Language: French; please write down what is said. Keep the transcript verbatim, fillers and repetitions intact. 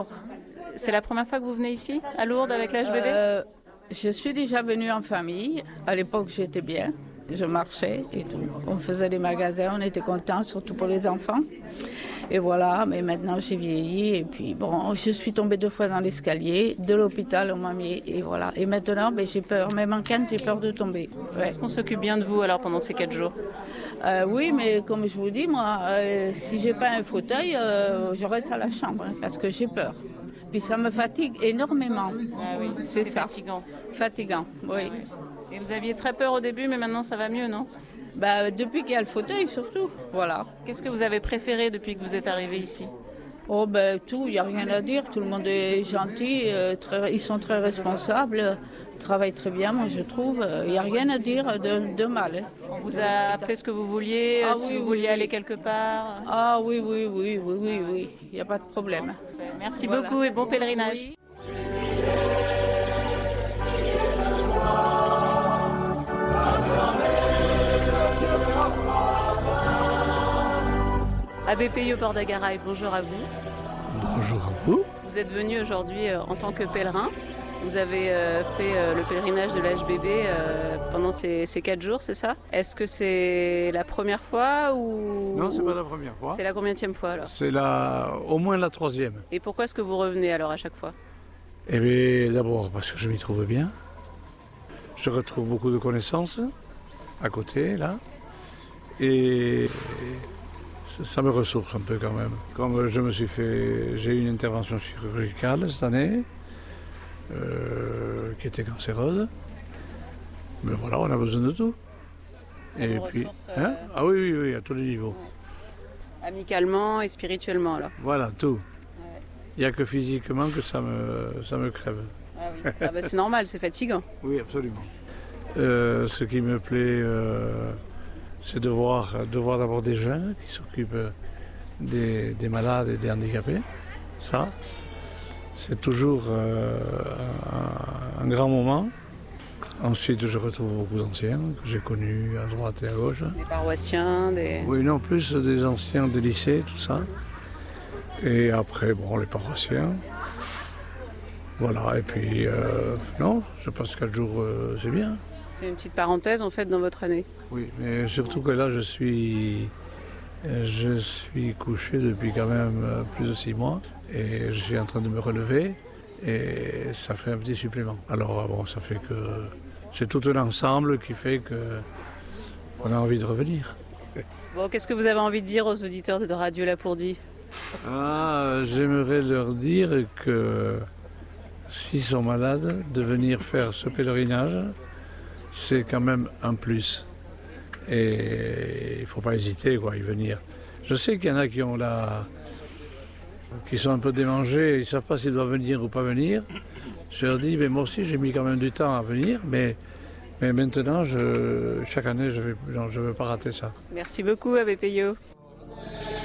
C'est la première fois que vous venez ici, à Lourdes, avec l'H B B? euh, Je suis déjà venue en famille. À l'époque, j'étais bien. Je marchais et tout. On faisait des magasins, on était contents, surtout pour les enfants. Et voilà, mais maintenant j'ai vieilli et puis bon, je suis tombée deux fois dans l'escalier. De l'hôpital, on m'a mis et voilà. Et maintenant, ben, j'ai peur. Même en canne, j'ai peur de tomber. Ouais. Est-ce qu'on s'occupe bien de vous alors pendant ces quatre jours? Euh, oui, mais comme je vous dis, moi, euh, si j'ai pas un fauteuil, euh, je reste à la chambre hein, parce que j'ai peur. Puis ça me fatigue énormément. Ah oui, c'est c'est ça. fatigant. Fatigant, oui. Et vous aviez très peur au début, mais maintenant ça va mieux, non? Bah, depuis qu'il y a le fauteuil, surtout. Voilà. Qu'est-ce que vous avez préféré depuis que vous êtes arrivé ici? Oh, ben tout, il n'y a rien à dire. Tout le monde est gentil, euh, très, ils sont très responsables, travaillent très bien, moi je trouve. Il n'y a rien à dire de, de mal. Hein. On vous a fait ce que vous vouliez, Ah si oui, vous oui, vouliez oui. aller quelque part? Ah oui, oui, oui, oui, oui, oui. Il n'y a pas de problème. Merci Voilà. beaucoup et bon pèlerinage. Oui. Abbé Peyo Bordagaray, bonjour à vous. Bonjour à vous. Vous êtes venu aujourd'hui euh, en tant que pèlerin. Vous avez euh, fait euh, le pèlerinage de l'H B B euh, pendant ces, ces quatre jours, c'est ça? Est-ce que c'est la première fois ou... Non, c'est pas la première fois. C'est la combienième fois alors? C'est la, au moins la troisième. Et pourquoi est-ce que vous revenez alors à chaque fois? Eh bien, d'abord parce que je m'y trouve bien. Je retrouve beaucoup de connaissances à côté, là. Et ça, ça me ressource un peu quand même. Comme je me suis fait, j'ai eu une intervention chirurgicale cette année, euh, qui était cancéreuse. Mais voilà, on a besoin de tout. Ça Et vous puis, ressource, hein euh, ah oui, oui, oui, à tous les niveaux. Amicalement et spirituellement alors? Voilà, tout. Ouais. Il n'y a que physiquement que ça me, ça me crève. Ah oui. Ah bah c'est normal, c'est fatigant. Oui, absolument. Euh, ce qui me plaît, euh, c'est de voir, de voir d'abord des jeunes qui s'occupent des, des malades et des handicapés. Ça, c'est toujours euh, un, un grand moment. Ensuite, je retrouve beaucoup d'anciens que j'ai connus à droite et à gauche. Des paroissiens, des... Oui, non, plus des anciens de lycée, tout ça. Et après, bon, les paroissiens. Voilà, et puis, euh, non, je passe quatre jours, euh, c'est bien. C'est une petite parenthèse en fait dans votre année. Oui, mais surtout que là, je suis, je suis couché depuis quand même plus de six mois et je suis en train de me relever et ça fait un petit supplément. Alors, bon, ça fait que c'est tout un ensemble qui fait qu'on a envie de revenir. Bon, qu'est-ce que vous avez envie de dire aux auditeurs de Radio Lapourdie? Ah, j'aimerais leur dire que s'ils sont malades, de venir faire ce pèlerinage, c'est quand même un plus. Et il ne faut pas hésiter quoi, à y venir. Je sais qu'il y en a qui ont la... qui sont un peu démangés, ils ne savent pas s'ils doivent venir ou pas venir. Je leur dis, mais moi aussi j'ai mis quand même du temps à venir, mais, mais maintenant, je... chaque année, je ne veux, je veux pas rater ça. Merci beaucoup, Abbé Peyo.